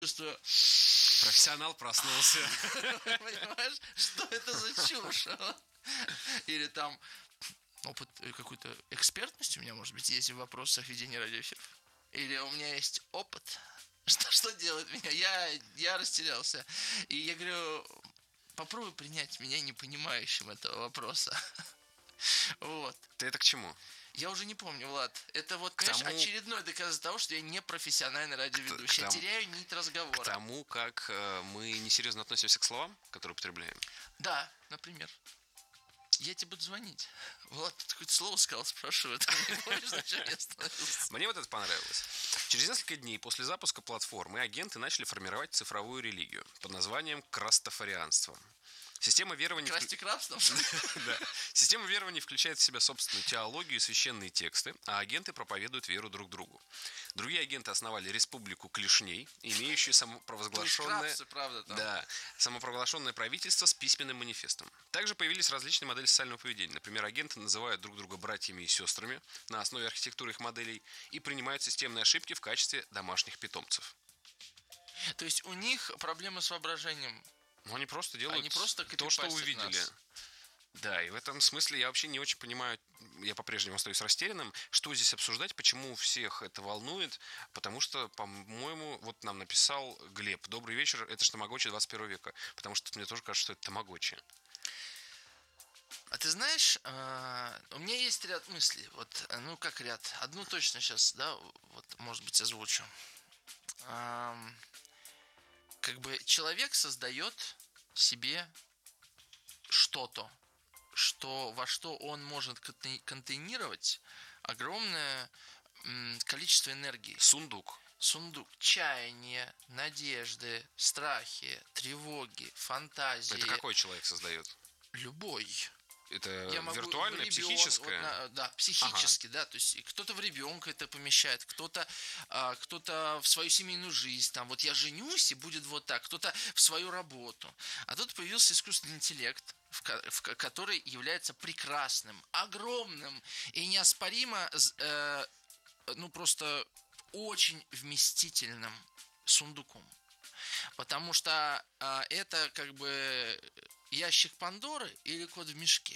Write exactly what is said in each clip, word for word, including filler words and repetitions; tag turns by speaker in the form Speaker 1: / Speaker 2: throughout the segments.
Speaker 1: чувство.
Speaker 2: Профессионал проснулся.
Speaker 1: Понимаешь, что это за чушь? Или там опыт какой-то экспертности у меня, может быть, есть в вопросах ведения радиоэфиров. Или у меня есть опыт. Что, что делает меня? Я, я растерялся. И я говорю, попробуй принять меня непонимающим этого вопроса. Вот.
Speaker 2: Ты это к чему?
Speaker 1: Я уже не помню, Влад. Это вот,
Speaker 2: К
Speaker 1: понимаешь,
Speaker 2: тому...
Speaker 1: очередное доказательство того, что я не профессиональный радиоведущий.
Speaker 2: К тому...
Speaker 1: Я теряю нить разговора.
Speaker 2: К тому, как э, мы несерьезно относимся к словам, которые употребляем.
Speaker 1: Да, например. Я тебе буду звонить. Влад, ты какое-то слово сказал, спрашиваю. Ты не помнишь, зачем я остановился?
Speaker 2: Мне вот это понравилось. Через несколько дней после запуска платформы агенты начали формировать цифровую религию под названием крастафарианство. Система верований...
Speaker 1: Крастик рабством?
Speaker 2: Да. Система верований включает в себя собственную теологию и священные тексты, а агенты проповедуют веру друг другу. Другие агенты основали республику клешней, имеющую самопровозглашенное...
Speaker 1: Крабсы, правда, там.
Speaker 2: Да, самопровозглашенное правительство с письменным манифестом. Также появились различные модели социального поведения. Например, агенты называют друг друга братьями и сестрами на основе архитектуры их моделей и принимают системные ошибки в качестве домашних питомцев.
Speaker 1: То есть у них проблемы с воображением.
Speaker 2: Ну, они просто делают
Speaker 1: Они просто
Speaker 2: то, что увидели.
Speaker 1: нас.
Speaker 2: Да, и в этом смысле я вообще не очень понимаю, я по-прежнему остаюсь растерянным, что здесь обсуждать, почему всех это волнует, потому что, по-моему, вот нам написал Глеб: добрый вечер, это же тамагочи двадцать первого века, потому что мне тоже кажется, что это тамагочи.
Speaker 1: А ты знаешь, у меня есть ряд мыслей, вот, ну как ряд, одну точно сейчас, да, вот, может быть, озвучу. Как бы человек создает себе что-то, что, во что он может контейнировать огромное м, количество энергии.
Speaker 2: Сундук.
Speaker 1: Сундук. Чаяния, надежды, страхи, тревоги, фантазии.
Speaker 2: Это какой человек создает?
Speaker 1: Любой.
Speaker 2: Это
Speaker 1: Я могу
Speaker 2: виртуальное,
Speaker 1: ребен...
Speaker 2: психическое?
Speaker 1: Вот на... Да, психически,
Speaker 2: ага.
Speaker 1: да. То есть кто-то в ребенка это помещает, кто-то, а, кто-то в свою семейную жизнь. Там, вот я женюсь, и будет вот так. Кто-то в свою работу. А тут появился искусственный интеллект, в, в, который является прекрасным, огромным и неоспоримо, э, ну просто очень вместительным сундуком. Потому что э, это как бы ящик Пандоры или кот в мешке.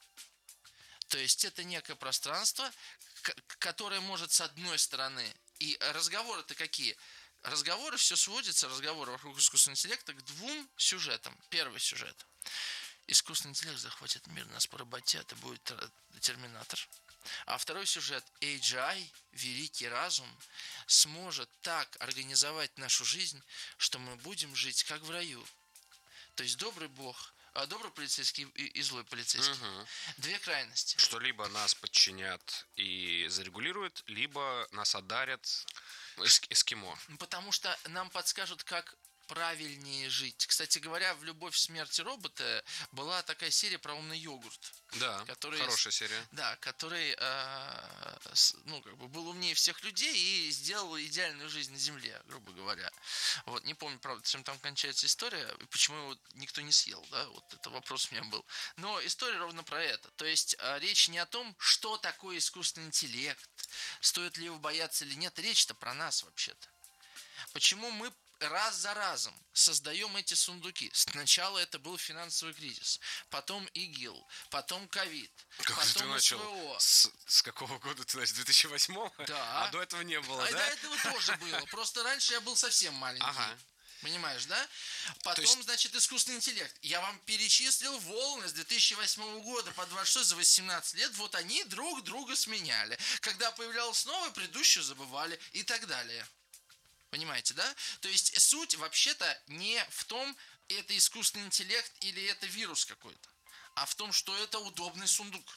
Speaker 1: То есть это некое пространство, которое может с одной стороны... И разговоры-то какие? Разговоры, все сводится, разговоры вокруг искусственного интеллекта к двум сюжетам. Первый сюжет. Искусственный интеллект захватит мир, нас поработят, и будет терминатор. А второй сюжет. эй джи ай, великий разум, сможет так организовать нашу жизнь, что мы будем жить как в раю. То есть добрый бог... А добрый полицейский и, и злой полицейский.
Speaker 2: Угу.
Speaker 1: Две крайности.
Speaker 2: Что либо нас подчинят и зарегулируют, либо нас одарят эск- эскимо.
Speaker 1: Потому что нам подскажут, как правильнее жить. Кстати говоря, в «Любовь, смерть и роботы» была такая серия про умный йогурт.
Speaker 2: Да, который, хорошая серия.
Speaker 1: Да, который э, ну, как бы был умнее всех людей и сделал идеальную жизнь на Земле, грубо говоря. Вот, не помню, правда, чем там кончается история, и почему его никто не съел, да, вот это вопрос у меня был. Но история ровно про это. То есть э, речь не о том, что такое искусственный интеллект, стоит ли его бояться или нет, речь-то про нас вообще-то. Почему мы раз за разом создаем эти сундуки? Сначала это был финансовый кризис, потом ИГИЛ, потом ковид,
Speaker 2: как
Speaker 1: потом
Speaker 2: ты начал?
Speaker 1: СВО.
Speaker 2: С, с какого года ты начал? две тысячи восьмого?
Speaker 1: Да.
Speaker 2: А до этого не было,
Speaker 1: а
Speaker 2: да?
Speaker 1: до этого тоже было. Просто раньше я был совсем маленький.
Speaker 2: Ага.
Speaker 1: Понимаешь, да? Потом,
Speaker 2: есть...
Speaker 1: значит, искусственный интеллект. Я вам перечислил волны с две тысячи восьмого года по двадцать шесть за восемнадцать лет. Вот они друг друга сменяли. Когда появлялось новое, предыдущее забывали и так далее. Понимаете, да? То есть суть вообще-то не в том, это искусственный интеллект или это вирус какой-то, а в том, что это удобный сундук.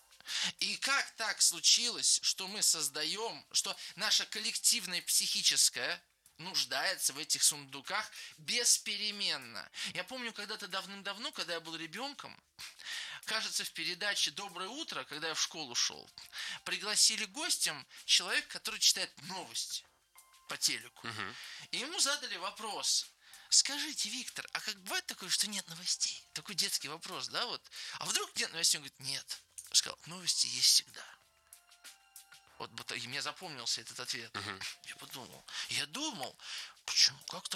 Speaker 1: И как так случилось, что мы создаем, что наша коллективная психическая нуждается в этих сундуках беспеременно. Я помню когда-то давным-давно, когда я был ребенком, кажется, в передаче «Доброе утро», когда я в школу шел, пригласили гостем человека, который читает новости по телеку.
Speaker 2: Угу.
Speaker 1: И ему задали вопрос. Скажите, Виктор, а как бывает такое, что нет новостей? Такой детский вопрос, да, вот. А вдруг нет новостей? Он говорит, нет. Я сказал, новости есть всегда. Вот и мне запомнился этот ответ.
Speaker 2: Угу.
Speaker 1: Я подумал. Я думал, почему, как так